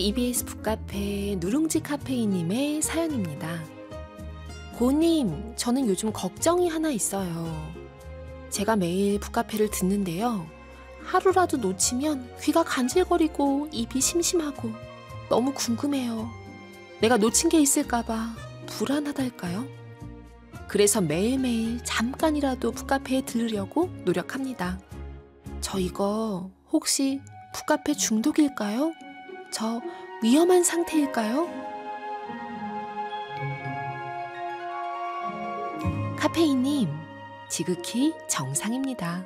EBS 북카페 누룽지 카페인님의 사연입니다. 고님, 저는 요즘 걱정이 하나 있어요. 제가 매일 북카페를 듣는데요. 하루라도 놓치면 귀가 간질거리고 입이 심심하고 너무 궁금해요. 내가 놓친 게 있을까봐 불안하달까요? 그래서 매일매일 잠깐이라도 북카페에 들으려고 노력합니다. 저 이거 혹시 북카페 중독일까요? 저 위험한 상태일까요? 카페인님, 지극히 정상입니다.